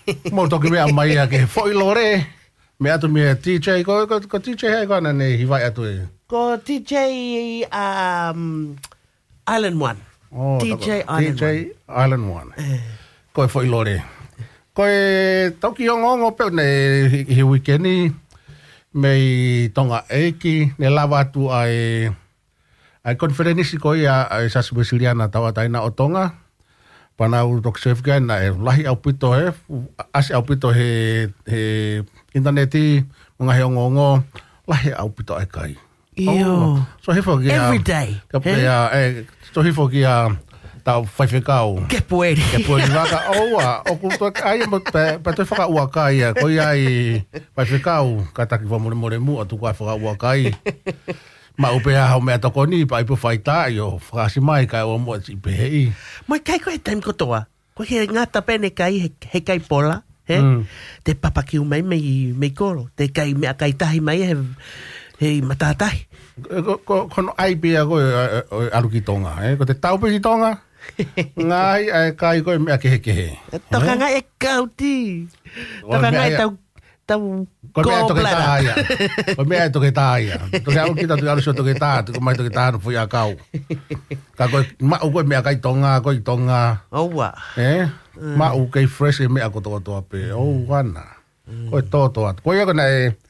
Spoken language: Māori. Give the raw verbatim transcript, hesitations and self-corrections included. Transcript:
Mo toki mea mai a ke foi lore. Me atu me D J, ko, ko, ko D J hei kona nei hiwai atu e. Ko D J um, Island One. Oh, D J Island D J Island One. Ko e foi lore. Ko e tauki o ngongo peo nei hi, hi weekendi mei tonga eiki, ne lava atu ai ai konferenisi ko ia ai sasu Siciliana tawa taina o tonga. Pana u tok chef gan na e lahi au pito he asi au pito he he interneti mga he ngongo lahi au pito ai kai. Yo. So he fogi every day. Ka ya e so he fogi a tau faifekau. Ke poeri. Ke poeri waka oa o ku to ai mo pe pe to faka ua kai ko ai faifekau kata ki vamo mo mu atu ka faka ua kai. Ma upea hau mea toko ni pa ipu whaita i o whakasi mai kai o mua ti pehei. Mai kai koe taim kotoa. Ko he ngata pene kai he, he kai pola. He? Mm. Te papakiu mai mei, mei koro. Te kai mea kai tahi mai he, he matatahi. Ko kono ai pia koe aruki tonga. Eh? Ko te taupe ki tonga. Ngai ai kai koe mea kehe kehe. Toka ngai e kauti. Toka ngai tau tau ko mea toke tāia. Ko mea toke tāia. Toke au kita tu alu so toke tā, ko mai toke tā no foi a kau. Ka ko ma u ko mea kai tonga, ko i tonga. Owa. Eh? Ma u kai fresh mea ko to to pe. Oh wana. Ko to to. Ko ia ko na e